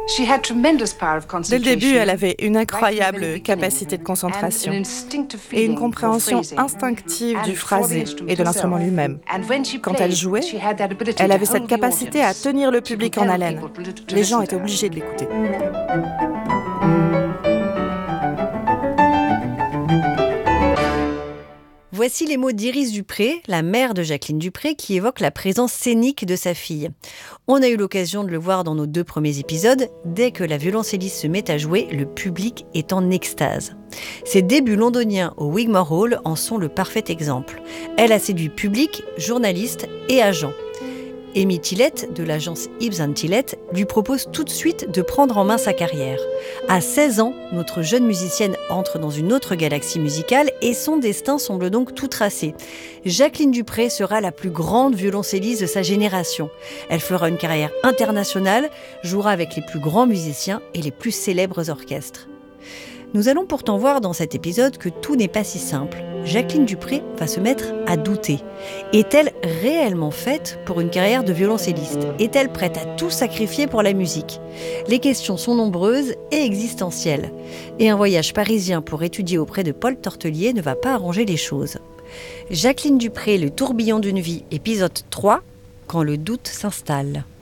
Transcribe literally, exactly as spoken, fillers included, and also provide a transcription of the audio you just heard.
Dès le début, elle avait une incroyable capacité de concentration et une compréhension instinctive du phrasé et de l'instrument lui-même. Quand elle jouait, elle avait cette capacité à tenir le public en haleine. Les gens étaient obligés de l'écouter. Voici les mots d'Iris Dupré, la mère de Jacqueline Dupré, qui évoque la présence scénique de sa fille. On a eu l'occasion de le voir dans nos deux premiers épisodes. Dès que la violoncelliste se met à jouer, le public est en extase. Ses débuts londoniens au Wigmore Hall en sont le parfait exemple. Elle a séduit public, journalistes et agents. Amy Tillett, de l'agence Hibbs and Tillett, lui propose tout de suite de prendre en main sa carrière. À seize ans, notre jeune musicienne entre dans une autre galaxie musicale et son destin semble donc tout tracé. Jacqueline Dupré sera la plus grande violoncelliste de sa génération. Elle fera une carrière internationale, jouera avec les plus grands musiciens et les plus célèbres orchestres. Nous allons pourtant voir dans cet épisode que tout n'est pas si simple. Jacqueline Dupré va se mettre à douter. Est-elle réellement faite pour une carrière de violoncelliste ? Est-elle prête à tout sacrifier pour la musique ? Les questions sont nombreuses et existentielles. Et un voyage parisien pour étudier auprès de Paul Tortelier ne va pas arranger les choses. Jacqueline Dupré, le tourbillon d'une vie, épisode trois, quand le doute s'installe.